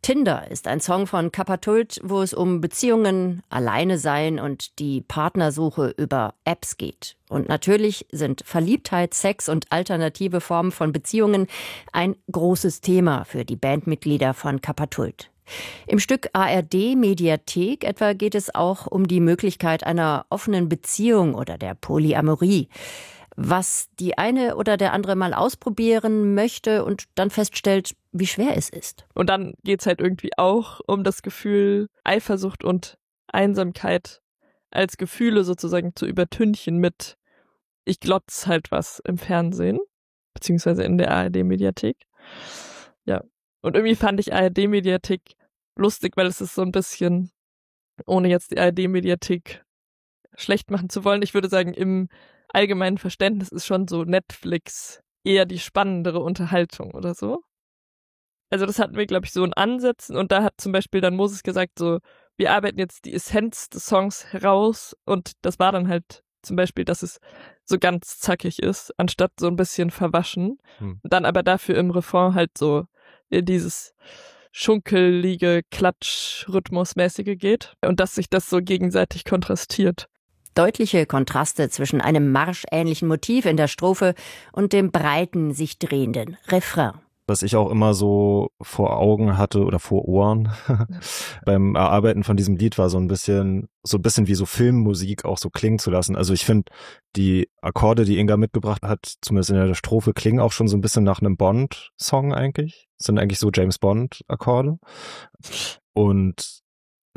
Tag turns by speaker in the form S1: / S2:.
S1: Tinder ist ein Song von Kappa-Kult, wo es um Beziehungen, Alleinesein und die Partnersuche über Apps geht. Und natürlich sind Verliebtheit, Sex und alternative Formen von Beziehungen ein großes Thema für die Bandmitglieder von Kappa-Kult. Im Stück ARD Mediathek etwa geht es auch um die Möglichkeit einer offenen Beziehung oder der Polyamorie. Was die eine oder der andere mal ausprobieren möchte und dann feststellt, wie schwer es ist.
S2: Und dann geht's halt irgendwie auch um das Gefühl, Eifersucht und Einsamkeit als Gefühle sozusagen zu übertünchen mit, ich glotz halt was im Fernsehen, beziehungsweise in der ARD-Mediathek. Ja, und irgendwie fand ich ARD-Mediathek lustig, weil es ist so ein bisschen, ohne jetzt die ARD-Mediathek schlecht machen zu wollen, ich würde sagen, im allgemeinen Verständnis ist schon so Netflix eher die spannendere Unterhaltung oder so. Also das hatten wir, glaube ich, so in Ansätzen und da hat zum Beispiel dann Moses gesagt, so, wir arbeiten jetzt die Essenz des Songs heraus und das war dann halt zum Beispiel, dass es so ganz zackig ist, anstatt so ein bisschen verwaschen. Dann aber dafür im Refrain halt so in dieses schunkelige, Klatsch-Rhythmusmäßige geht und dass sich das so gegenseitig kontrastiert.
S1: Deutliche Kontraste zwischen einem marschähnlichen Motiv in der Strophe und dem breiten, sich drehenden Refrain.
S3: Was ich auch immer so vor Augen hatte oder vor Ohren beim Erarbeiten von diesem Lied war so ein bisschen wie so Filmmusik auch so klingen zu lassen. Also ich finde, die Akkorde, die Inga mitgebracht hat, zumindest in der Strophe, klingen auch schon so ein bisschen nach einem Bond-Song eigentlich. Das sind eigentlich so James Bond-Akkorde. Und